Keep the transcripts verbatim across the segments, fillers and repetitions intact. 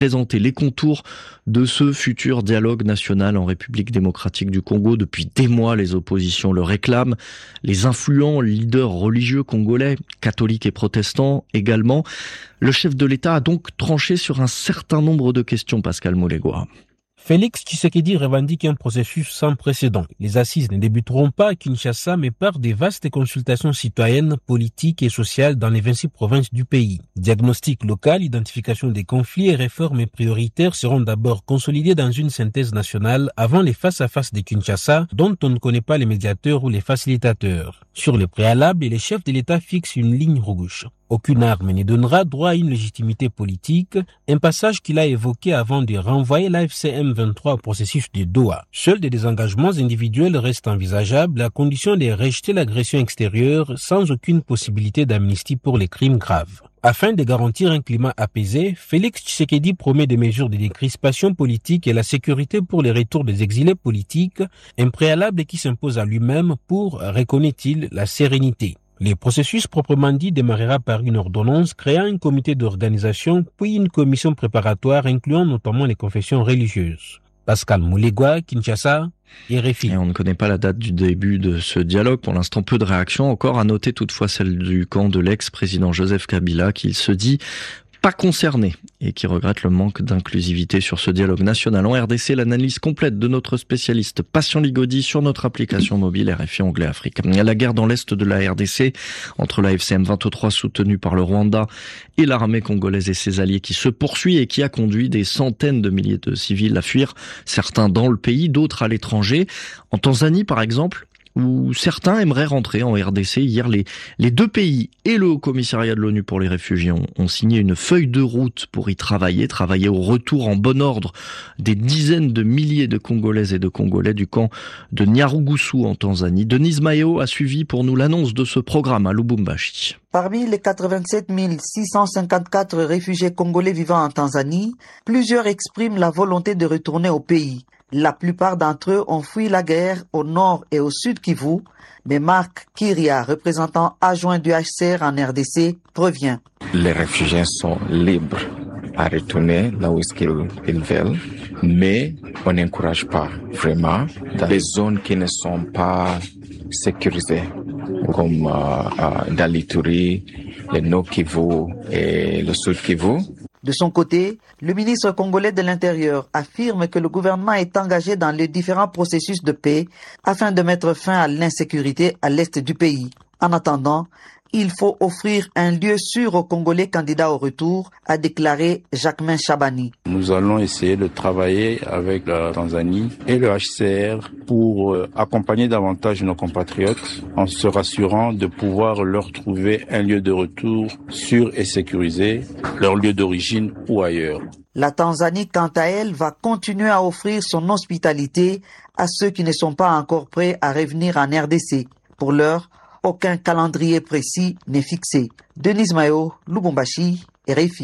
présenter les contours de ce futur dialogue national en République démocratique du Congo. Depuis des mois, les oppositions le réclament. Les influents leaders religieux congolais, catholiques et protestants également. Le chef de l'État a donc tranché sur un certain nombre de questions, Pascal Molegua. Félix Tshisekedi revendique un processus sans précédent. Les assises ne débuteront pas à Kinshasa, mais par des vastes consultations citoyennes, politiques et sociales dans les vingt-six provinces du pays. Diagnostic local, identification des conflits et réformes prioritaires seront d'abord consolidés dans une synthèse nationale avant les face-à-face de Kinshasa, dont on ne connaît pas les médiateurs ou les facilitateurs. Sur le préalable, les chefs de l'État fixent une ligne rouge. Aucune arme ne donnera droit à une légitimité politique, un passage qu'il a évoqué avant de renvoyer l'A F C M vingt-trois au processus de Doha. Seuls des désengagements individuels restent envisageables à condition de rejeter l'agression extérieure sans aucune possibilité d'amnistie pour les crimes graves. Afin de garantir un climat apaisé, Félix Tshisekedi promet des mesures de décrispation politique et la sécurité pour les retours des exilés politiques, un préalable qui s'impose à lui-même pour, reconnaît-il, la sérénité. Le processus proprement dit démarrera par une ordonnance créant un comité d'organisation puis une commission préparatoire incluant notamment les confessions religieuses. Pascal Molegua, Kinshasa, R F I. Et on ne connaît pas la date du début de ce dialogue. Pour l'instant, peu de réactions. Encore à noter toutefois celle du camp de l'ex-président Joseph Kabila qui se dit pas concerné et qui regrette le manque d'inclusivité sur ce dialogue national. En R D C, l'analyse complète de notre spécialiste Patient Ligodi sur notre application mobile R F I Anglais Afrique. La guerre dans l'est de la R D C entre la F C M vingt-trois soutenue par le Rwanda et l'armée congolaise et ses alliés qui se poursuit et qui a conduit des centaines de milliers de civils à fuir, certains dans le pays, d'autres à l'étranger. En Tanzanie, par exemple, où certains aimeraient rentrer en R D C. Hier, les, les deux pays et le Haut-Commissariat de l'ONU pour les réfugiés ont, ont signé une feuille de route pour y travailler, travailler au retour en bon ordre des dizaines de milliers de Congolaises et de Congolais du camp de Nyarugusu en Tanzanie. Denise Mayo a suivi pour nous l'annonce de ce programme à Lubumbashi. Parmi les quatre-vingt-sept mille six cent cinquante-quatre réfugiés congolais vivant en Tanzanie, plusieurs expriment la volonté de retourner au pays. La plupart d'entre eux ont fui la guerre au nord et au sud Kivu, mais Marc Kiria, représentant adjoint du H C R en R D C, prévient. Les réfugiés sont libres à retourner là où ils veulent, mais on n'encourage pas vraiment dans les zones qui ne sont pas sécurisées, comme euh, euh, dans l'Ituri, le Nord Kivu et le Sud Kivu. De son côté, le ministre congolais de l'Intérieur affirme que le gouvernement est engagé dans les différents processus de paix afin de mettre fin à l'insécurité à l'est du pays. En attendant, il faut offrir un lieu sûr aux Congolais candidats au retour, a déclaré Jacquemain Chabani. Nous allons essayer de travailler avec la Tanzanie et le H C R pour accompagner davantage nos compatriotes en se rassurant de pouvoir leur trouver un lieu de retour sûr et sécurisé, leur lieu d'origine ou ailleurs. La Tanzanie, quant à elle, va continuer à offrir son hospitalité à ceux qui ne sont pas encore prêts à revenir en R D C. Pour l'heure, aucun calendrier précis n'est fixé. Denise Mayo, Lubumbashi, R F I.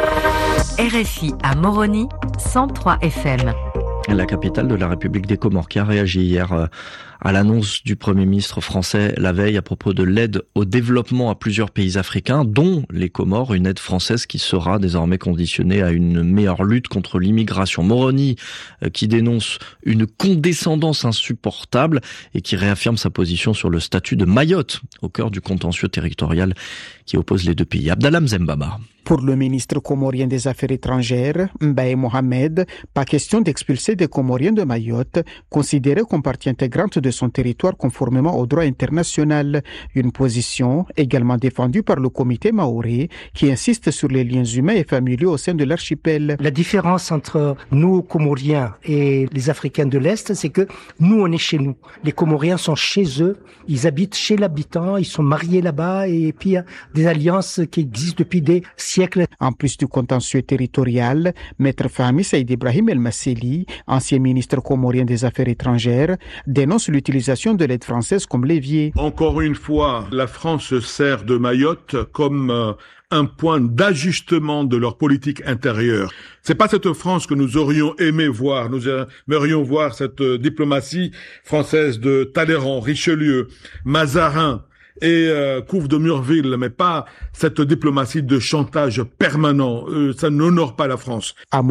R F I à Moroni, cent trois F M. La capitale de la République des Comores qui a réagi hier à l'annonce du Premier ministre français la veille à propos de l'aide au développement à plusieurs pays africains, dont les Comores, une aide française qui sera désormais conditionnée à une meilleure lutte contre l'immigration. Moroni qui dénonce une condescendance insupportable et qui réaffirme sa position sur le statut de Mayotte au cœur du contentieux territorial qui oppose les deux pays. Abdallah Mzembaba. Pour le ministre comorien des Affaires étrangères, Mbaye Mohamed, pas question d'expulser des Comoriens de Mayotte, considérés comme partie intégrante de son territoire conformément au droit international. Une position également défendue par le comité maoré, qui insiste sur les liens humains et familiaux au sein de l'archipel. La différence entre nous, Comoriens, et les Africains de l'Est, c'est que nous, on est chez nous. Les Comoriens sont chez eux, ils habitent chez l'habitant, ils sont mariés là-bas, et puis il y a des alliances qui existent depuis des siècles. En plus du contentieux territorial, Maître Fahmi Saïd Ibrahim El Masseli, ancien ministre comorien des Affaires étrangères, dénonce l'utilisation de l'aide française comme levier. Encore une fois, la France se sert de Mayotte comme euh, un point d'ajustement de leur politique intérieure. C'est pas cette France que nous aurions aimé voir. Nous aimerions voir cette diplomatie française de Talleyrand, Richelieu, Mazarin et euh, Couve de Murville, mais pas cette diplomatie de chantage permanent. Euh, ça n'honore pas la France.